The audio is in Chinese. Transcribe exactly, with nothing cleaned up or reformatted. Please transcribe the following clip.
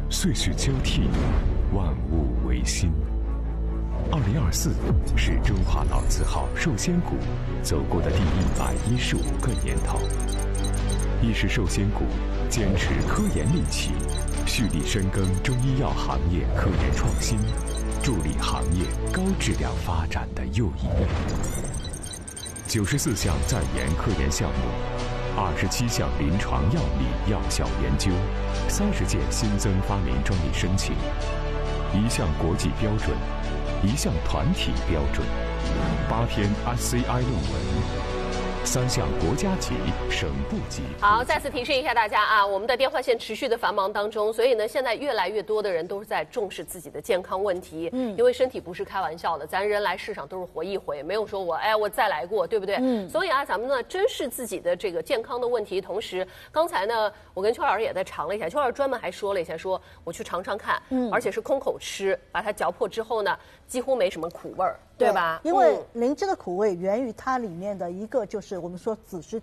岁序交替，万物维新。二零二四是中华老字号寿仙谷走过的第一百一十五个年头，亦是寿仙谷坚持科研利器，蓄力深耕中医药行业科研创新，助力行业高质量发展的又一面。九十四项在研科研项目，二十七项临床药理药效研究，三十件新增发明专利申请，一项国际标准，一项团体标准，八篇 I C I 论文。三项国家级、省部级。 好，再次提示一下大家啊，我们的电话线持续的繁忙当中，所以呢，现在越来越多的人都是在重视自己的健康问题。嗯，因为身体不是开玩笑的，咱人来世上都是活一回，没有说我哎我再来过，对不对？嗯，所以啊，咱们呢珍视自己的这个健康的问题，同时刚才呢，我跟邱老师也在尝了一下，邱老师专门还说了一下，说我去尝尝看，嗯，而且是空口吃，把它嚼破之后呢，几乎没什么苦味儿。对吧？ 因为灵芝的苦味源于它里面的一个就是我们说子实